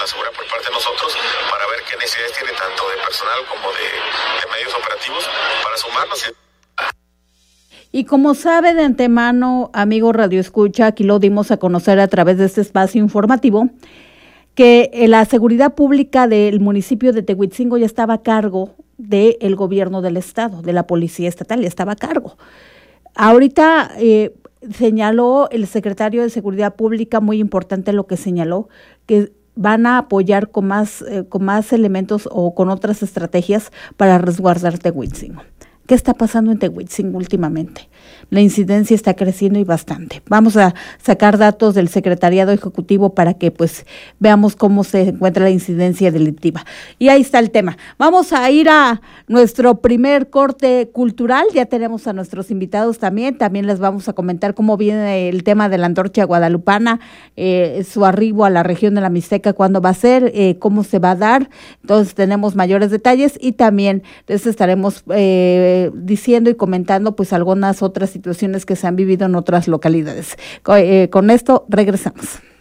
asegurar por parte de nosotros para ver qué necesidades tiene tanto de personal como de medios operativos para sumarnos. Y como sabe de antemano, amigo Radio Escucha, aquí lo dimos a conocer a través de este espacio informativo, que la seguridad pública del municipio de Tehuitzingo ya estaba a cargo del gobierno del estado, de la policía estatal, ya estaba a cargo. Ahorita señaló el secretario de Seguridad Pública, muy importante lo que señaló, que van a apoyar con más elementos o con otras estrategias para resguardar Tehuitzingo. ¿Qué está pasando en Tehuitzingo últimamente? La incidencia está creciendo y bastante. Vamos a sacar datos del secretariado ejecutivo para que pues veamos cómo se encuentra la incidencia delictiva. Y ahí está el tema. Vamos a ir a nuestro primer corte cultural. Ya tenemos a nuestros invitados también. También les vamos a comentar cómo viene el tema de la antorcha guadalupana, su arribo a la región de la Mixteca, cuándo va a ser, cómo se va a dar. Entonces tenemos mayores detalles y también les estaremos diciendo y comentando pues algunas otras situaciones que se han vivido en otras localidades. Con esto regresamos.